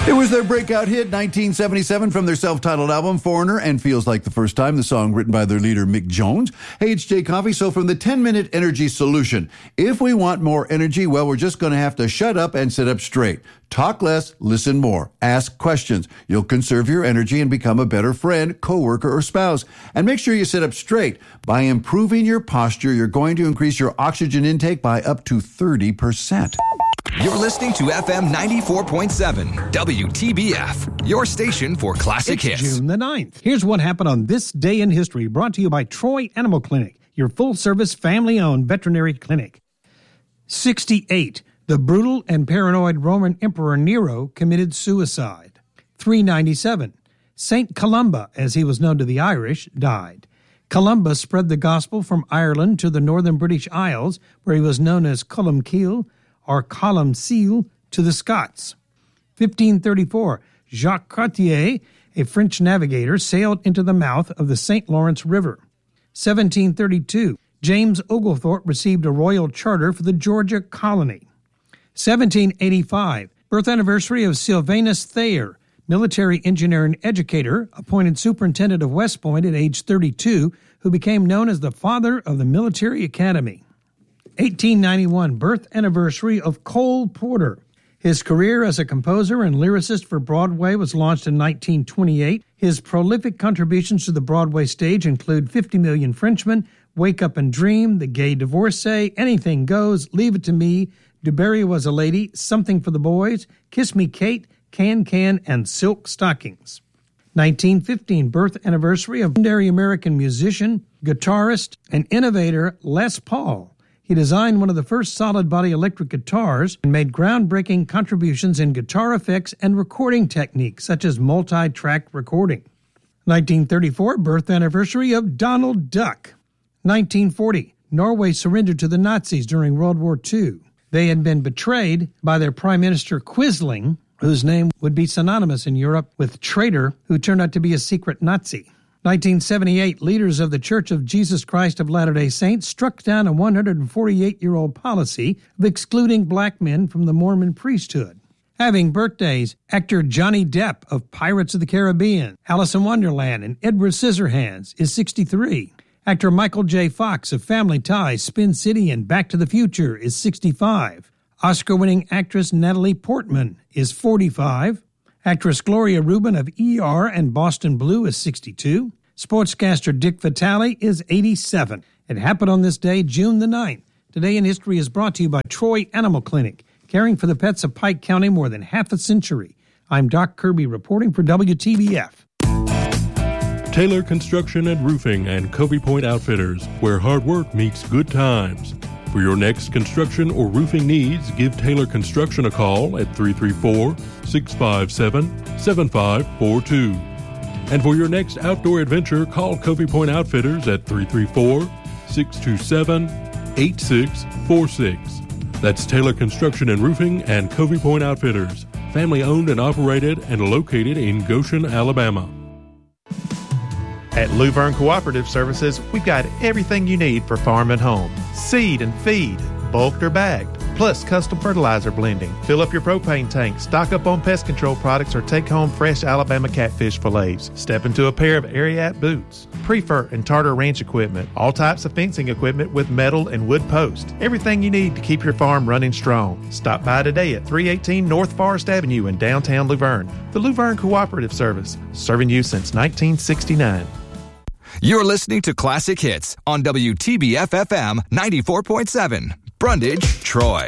It was their breakout hit, 1977, from their self-titled album, Foreigner, and Feels Like the First Time, the song written by their leader, Mick Jones. Hey, it's Jay Coffey. So from the 10-Minute Energy Solution, if we want more energy, well, we're just going to have to shut up and sit up straight. Talk less, listen more. Ask questions. You'll conserve your energy and become a better friend, coworker, or spouse. And make sure you sit up straight. By improving your posture, you're going to increase your oxygen intake by up to 30%. You're listening to FM 94.7 WTBF, your station for classic hits. June the 9th. Here's what happened on this day in history, brought to you by Troy Animal Clinic, your full-service, family-owned veterinary clinic. 68. The brutal and paranoid Roman Emperor Nero committed suicide. 397. Saint Columba, as he was known to the Irish, died. Columba spread the gospel from Ireland to the northern British Isles, where he was known as Columcille, or Columcille, to the Scots. 1534, Jacques Cartier, a French navigator, sailed into the mouth of the St. Lawrence River. 1732, James Oglethorpe received a royal charter for the Georgia colony. 1785, birth anniversary of Sylvanus Thayer, military engineer and educator, appointed superintendent of West Point at age 32, who became known as the father of the military academy. 1891, birth anniversary of Cole Porter. His career as a composer and lyricist for Broadway was launched in 1928. His prolific contributions to the Broadway stage include 50 Million Frenchmen, Wake Up and Dream, The Gay Divorcee, Anything Goes, Leave It to Me, DuBarry Was a Lady, Something for the Boys, Kiss Me Kate, Can, and Silk Stockings. 1915, birth anniversary of legendary American musician, guitarist, and innovator Les Paul. He designed one of the first solid-body electric guitars and made groundbreaking contributions in guitar effects and recording techniques, such as multi-track recording. 1934, birth anniversary of Donald Duck. 1940, Norway surrendered to the Nazis during World War II. They had been betrayed by their Prime Minister Quisling, whose name would be synonymous in Europe with traitor, who turned out to be a secret Nazi. 1978, leaders of the Church of Jesus Christ of Latter-day Saints struck down a 148-year-old policy of excluding black men from the Mormon priesthood. Having birthdays, actor Johnny Depp of Pirates of the Caribbean, Alice in Wonderland, and Edward Scissorhands is 63. Actor Michael J. Fox of Family Ties, Spin City, and Back to the Future is 65. Oscar-winning actress Natalie Portman is 45. Actress Gloria Rubin of ER and Boston Blue is 62. Sportscaster Dick Vitale is 87. It happened on this day, June the 9th. Today in History is brought to you by Troy Animal Clinic, caring for the pets of Pike County more than half a century. I'm Doc Kirby reporting for WTBF. Taylor Construction and Roofing and Covey Point Outfitters, where hard work meets good times. For your next construction or roofing needs, give Taylor Construction a call at 334-657-7542. And for your next outdoor adventure, call Covey Point Outfitters at 334-627-8646. That's Taylor Construction and Roofing and Covey Point Outfitters, family owned and operated and located in Goshen, Alabama. At Luverne Cooperative Services, we've got everything you need for farm and home. Seed and feed, bulked or bagged, plus custom fertilizer blending. Fill up your propane tank, stock up on pest control products, or take home fresh Alabama catfish fillets. Step into a pair of Ariat boots, Prefer and Tartar Ranch equipment, all types of fencing equipment with metal and wood posts. Everything you need to keep your farm running strong. Stop by today at 318 North Forest Avenue in downtown Luverne. The Luverne Cooperative Service, serving you since 1969. You're listening to Classic Hits on WTBF FM 94.7, Brundage, Troy.